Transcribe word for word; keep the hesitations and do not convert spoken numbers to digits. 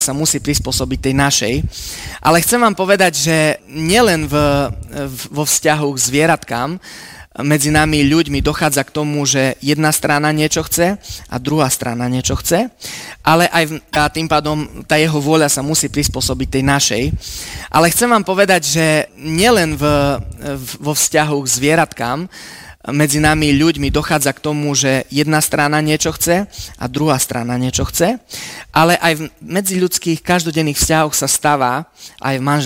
sa musí prispôsobiť tej našej. Ale chcem vám povedať, že nielen v, v, vo vzťahu k zvieratkám medzi nami ľuďmi dochádza k tomu, že jedna strana niečo chce a druhá strana niečo chce, ale aj v, a tým pádom tá jeho vôľa sa musí prispôsobiť tej našej. Ale chcem vám povedať, že nielen v, v, vo vzťahu k zvieratkám medzi nami ľuďmi dochádza k tomu, že jedna strana niečo chce a druhá strana niečo chce, ale aj v medziľudských každodenných vzťahoch sa stáva aj v manželstve